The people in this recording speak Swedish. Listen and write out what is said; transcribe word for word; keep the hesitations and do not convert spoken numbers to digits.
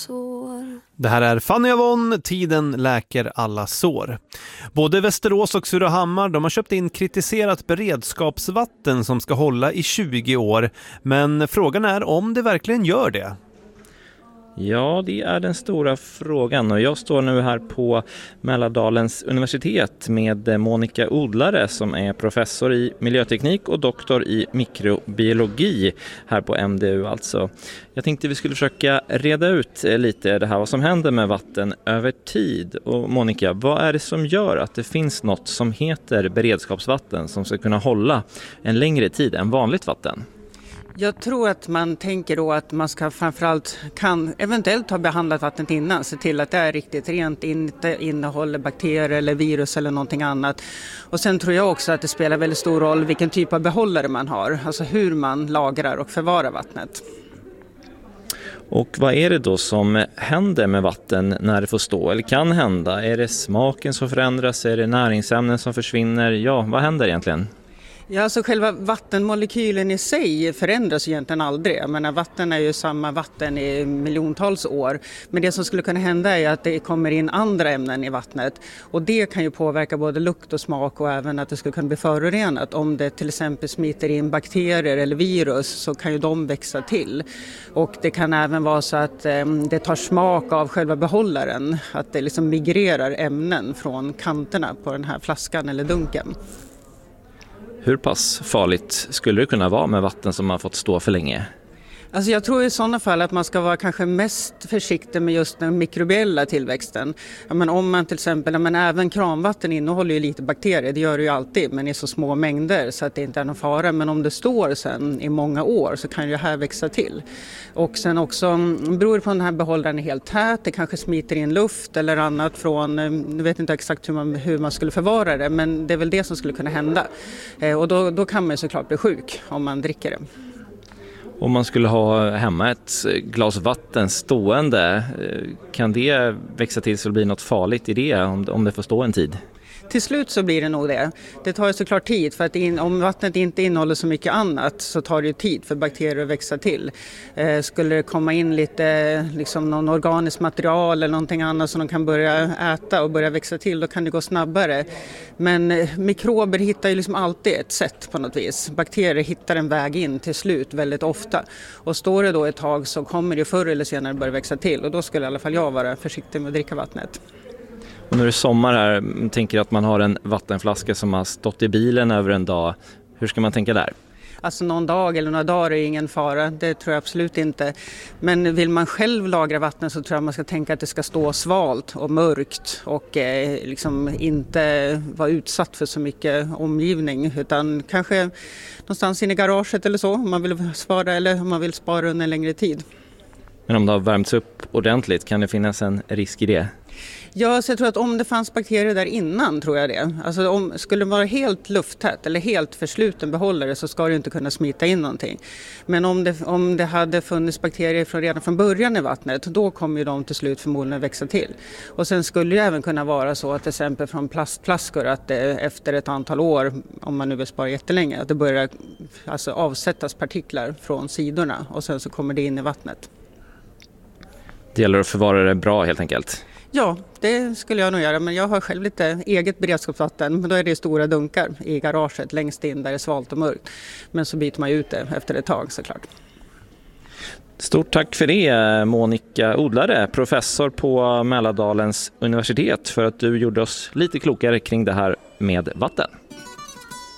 sår. Det här är Fanny Avon, tiden läker alla sår. Både Västerås och Surahammar, de har köpt in kritiserat beredskapsvatten som ska hålla i tjugo år. Men frågan är om det verkligen gör det. Ja, det är den stora frågan och jag står nu här på Mälardalens universitet med Monica Odlare som är professor i miljöteknik och doktor i mikrobiologi här på M D U alltså. Jag tänkte vi skulle försöka reda ut lite det här vad som händer med vatten över tid. Och Monica, vad är det som gör att det finns något som heter beredskapsvatten som ska kunna hålla en längre tid än vanligt vatten? Jag tror att man tänker då att man ska framförallt kan eventuellt ha behandlat vattnet innan, se till att det är riktigt rent, inte innehåller bakterier eller virus eller någonting annat. Och sen tror jag också att det spelar väldigt stor roll vilken typ av behållare man har, alltså hur man lagrar och förvarar vattnet. Och vad är det då som händer med vatten när det får stå eller kan hända? Är det smaken som förändras? Är det näringsämnen som försvinner? Ja, vad händer egentligen? Ja, alltså själva vattenmolekylen i sig förändras egentligen aldrig. Jag menar, vatten är ju samma vatten i miljontals år. Men det som skulle kunna hända är att det kommer in andra ämnen i vattnet. Och det kan ju påverka både lukt och smak och även att det skulle kunna bli förorenat. Om det till exempel smiter in bakterier eller virus så kan ju de växa till. Och det kan även vara så att eh, det tar smak av själva behållaren. Att det liksom migrerar ämnen från kanterna på den här flaskan eller dunken. Hur pass farligt skulle det kunna vara med vatten som har fått stå för länge? Alltså jag tror i sådana fall att man ska vara kanske mest försiktig med just den mikrobiella tillväxten. Ja, men om man till exempel, ja, men även kranvatten innehåller ju lite bakterier, det gör det ju alltid, men i så små mängder så att det inte är någon fara. Men om det står sen i många år så kan ju det här växa till. Och sen också, beror på om den här behållaren är helt tät, det kanske smiter in luft eller annat från, jag vet inte exakt hur man, hur man skulle förvara det, men det är väl det som skulle kunna hända. Eh, och då, då kan man ju såklart bli sjuk om man dricker det. Om man skulle ha hemma ett glas vatten stående, kan det växa till så det blir något farligt i det om det får stå en tid? Till slut så blir det nog det. Det tar ju såklart tid för att in, om vattnet inte innehåller så mycket annat så tar det ju tid för bakterier att växa till. Eh, skulle det komma in lite liksom någon organisk material eller någonting annat som de kan börja äta och börja växa till, då kan det gå snabbare. Men eh, mikrober hittar ju liksom alltid ett sätt på något vis. Bakterier hittar en väg in till slut väldigt ofta. Och står det då ett tag så kommer det förr eller senare börja växa till och då skulle i alla fall jag vara försiktig med att dricka vattnet. Och när det är sommar här, tänker att man har en vattenflaska som har stått i bilen över en dag. Hur ska man tänka där? Alltså någon dag eller några dagar är ingen fara, det tror jag absolut inte. Men vill man själv lagra vatten så tror jag man ska tänka att det ska stå svalt och mörkt och eh, liksom inte vara utsatt för så mycket omgivning. Utan kanske någonstans in i garaget eller så om man vill spara, eller om man vill spara under en längre tid. Men om det har värmts upp ordentligt, kan det finnas en risk i det? Ja, så jag tror att om det fanns bakterier där innan tror jag det. Alltså om skulle det vara helt lufttätt eller helt försluten behållare så ska det inte kunna smita in någonting. Men om det, om det hade funnits bakterier från, redan från början i vattnet, då kommer ju de till slut förmodligen växa till. Och sen skulle det även kunna vara så att till exempel från plastflaskor att det efter ett antal år, om man nu vill spara jättelänge, att det börjar alltså avsättas partiklar från sidorna och sen så kommer det in i vattnet. Det gäller att förvara det bra helt enkelt. Ja, det skulle jag nog göra, men jag har själv lite eget beredskapsvatten, men då är det stora dunkar i garaget längst in där det är svalt och mörkt. Men så byter man ut det efter ett tag såklart. Stort tack för det, Monica Odlare, professor på Mälardalens universitet, för att du gjorde oss lite klokare kring det här med vatten.